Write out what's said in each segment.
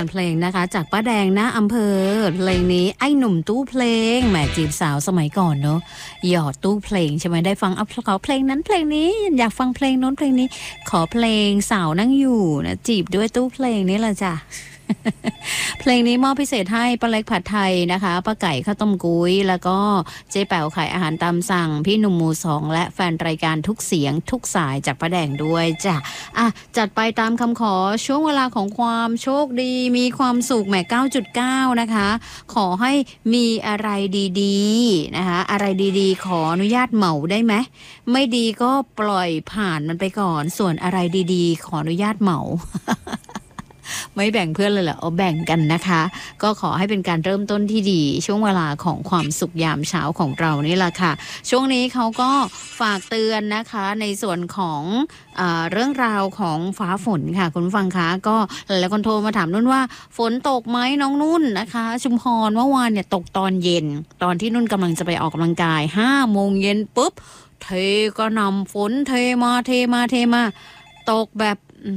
านเพลงนะคะจากป้าแดงหน้าอำเภอเพลงนี้ไอ้หนุ่มตู้เพลงแหมจีบสาวสมัยก่อนเนาะหยอดตู้เพลงใช่ไหมได้ฟังขอเพลงนั้นเพลงนี้อยากฟังเพลงโน้นเพลงนี้ขอเพลงสาวนั่งอยู่นะจีบด้วยตู้เพลงนี่แหละจ้ะ เพลงนี้มอบพิเศษให้ป้าเล็กผัดไทยนะคะป้าไก่ข้าวต้มกุ้ยแล้วก็เจ๊แป๋วขายอาหารตามสั่งพี่หนุ่มหมู่สองและแฟนรายการทุกเสียงทุกสายจากป้าแดงด้วยจ้ะจัดไปตามคำขอช่วงเวลาของความโชคดีมีความสุขแหม 9.9 นะคะขอให้มีอะไรดีๆนะคะอะไรดีๆขออนุญาตเหมาได้ไหมไม่ดีก็ปล่อยผ่านมันไปก่อนส่วนอะไรดีๆขออนุญาตเหมา ไม่แบ่งเพื่อนเลยเหรอแบ่งกันนะคะก็ขอให้เป็นการเริ่มต้นที่ดีช่วงเวลาของความสุขยามเช้าของเรานี่แหละค่ะช่วงนี้เขาก็ฝากเตือนนะคะในส่วนของเรื่องราวของฟ้าฝนค่ะคุณผู้ฟังคะก็หลายคนโทรมาถามนุ่นว่าฝนตกไหมน้องนุ่นนะคะชุมพรเมื่อวานเนี่ยตกตอนเย็นตอนที่นุ่นกำลังจะไปออกกำลังกาย5 โมงเย็นปุ๊บเทก็นำฝนเทมาตกแบบ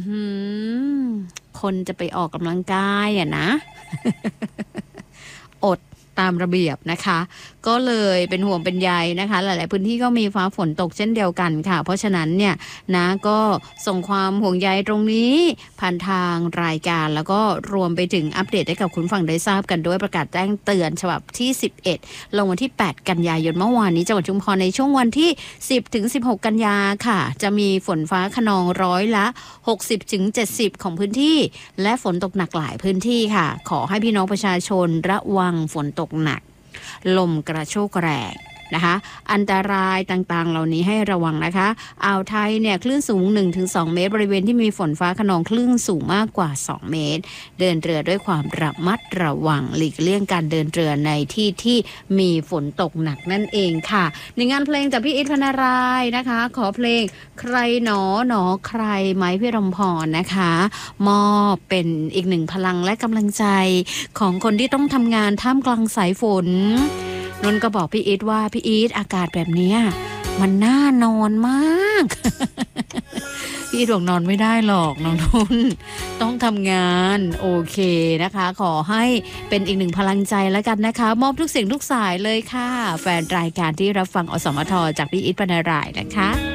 คนจะไปออกกำลังกายนะ อดตามระเบียบนะคะก็เลยเป็นห่วงเป็นใยนะคะหลายๆพื้นที่ก็มีฟ้าฝนตกเช่นเดียวกันค่ะเพราะฉะนั้นเนี่ยนะก็ส่งความห่วงใยตรงนี้ผ่านทางรายการแล้วก็รวมไปถึงอัปเดตให้กับคุณฟังได้ทราบกันด้วยประกาศแจ้งเตือนฉบับที่11ลงวันที่8กันยายนเมื่อวานนี้จังหวัดชุมพรในช่วงวันที่10ถึง16กันยาค่ะจะมีฝนฟ้าคะนอง60ถึง70ของพื้นที่และฝนตกหนักหลายพื้นที่ค่ะขอให้พี่น้องประชาชนระวังฝนตกหนักลมกระโชกแรงนะคะอันตรายต่างๆเหล่านี้ให้ระวังนะคะอ่าวไทยเนี่ยคลื่นสูง 1-2 เมตรบริเวณที่มีฝนฟ้าคะนองคลื่นสูงมากกว่า2 เมตรเดินเรือด้วยความระมัดระวังหลีกเลี่ยงการเดินเรือในที่ที่มีฝนตกหนักนั่นเองค่ะในงานเพลงจากพี่อิทพนารายนะคะขอเพลงใครหนอใครไม้พี่รำพรนะคะมอบเป็นอีกหนึ่งพลังและกำลังใจของคนที่ต้องทำงานท่ามกลางสายฝนนนก็บอกพี่อีทว่าพี่อีทอากาศแบบนี้มันน่านอนมาก พี่อีทบอกนอนไม่ได้หรอกน้องนุ่นต้องทำงานโอเคนะคะขอให้เป็นอีกหนึ่งพลังใจแล้วกันนะคะมอบทุกเสียงทุกสายเลยค่ะแฟนรายการที่รับฟังอสมทจากพี่อีทปนารายนะคะ